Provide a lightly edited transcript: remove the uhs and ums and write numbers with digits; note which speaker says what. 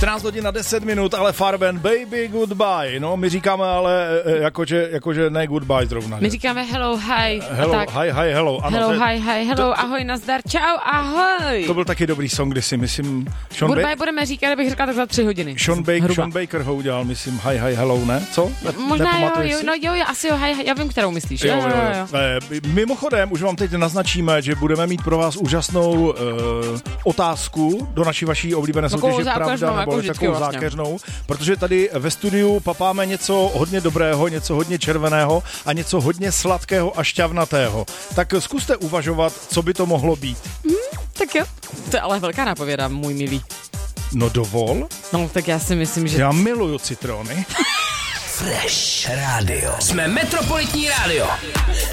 Speaker 1: 14 hodin na 10 minut, ale Farben, baby, goodbye. No, my říkáme ale jakože ne goodbye zrovna.
Speaker 2: My říkáme hello, hi.
Speaker 1: Hello, hi, hello. Ano,
Speaker 2: hello, hi, hello, ahoj, nazdar, čau, ahoj.
Speaker 1: To byl taky dobrý song, když si myslím...
Speaker 2: Goodbye budeme říkat, kdybych řekla tak za 3 hodiny.
Speaker 1: Sean Baker ho udělal, myslím, hi, hello, ne? Co?
Speaker 2: Možná jo, asi jo, hi, já vím, kterou myslíš. Jo.
Speaker 1: Mimochodem, už vám teď naznačíme, že budeme mít pro vás úžasnou otázku do vaší oblíbené soutěže Pravda, nebo takovou zákeřnou, protože tady ve studiu papáme něco hodně dobrého, něco hodně červeného a něco hodně sladkého a šťavnatého. Tak zkuste uvažovat, co by to mohlo být.
Speaker 2: Tak jo, to je ale velká nápověda, můj milý.
Speaker 1: No dovol.
Speaker 2: No tak já si myslím, že...
Speaker 1: Já miluju citrony.
Speaker 3: Fresh Radio. Jsme Metropolitní rádio.